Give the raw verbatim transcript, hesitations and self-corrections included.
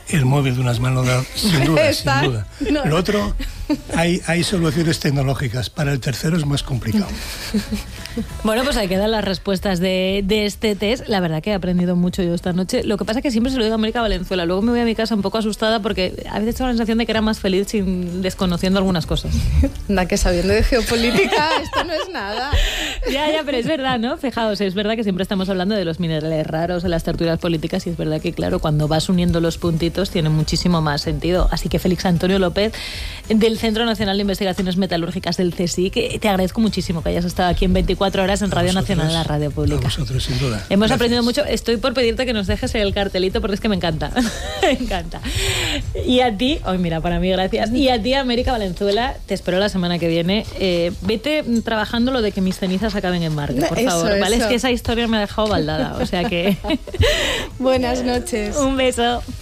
el móvil de unas manos, sin duda, sin duda. No. Lo otro, hay, hay soluciones tecnológicas. Para el tercero es más complicado. Bueno, pues ahí quedan las respuestas de, de este test. La verdad que he aprendido mucho yo esta noche. Lo que pasa es que siempre se lo digo a América Valenzuela. Luego me voy a mi casa un poco asustada porque a veces tengo la sensación de que era más feliz sin desconociendo algunas cosas. Anda, que sabiendo de geopolítica esto no es nada. Ya, ya, pero es verdad, ¿no? Fijaos, es verdad que siempre estamos hablando de los minerales raros, de las tertulias políticas, y es verdad que, claro, cuando vas uniendo los puntitos tiene muchísimo más sentido. Así que Félix Antonio López, del Centro Nacional de Investigaciones Metalúrgicas del CSIC, te agradezco muchísimo que hayas estado aquí en veinticuatro horas en Radio Nacional, la radio pública. A vosotros, sin duda. Hemos Gracias. aprendido mucho. Estoy por pedirte que nos dejes el cartelito porque es que me encanta. Me encanta. Y a ti, hoy mira, para mí gracias. Y a ti, América Valenzuela, te espero la semana que viene. Eh, vete trabajando lo de que mis cenizas acaben en Marte, por eso, favor. ¿Vale? Eso. Es que esa historia me ha dejado baldada. O sea que... Buenas noches. Un beso.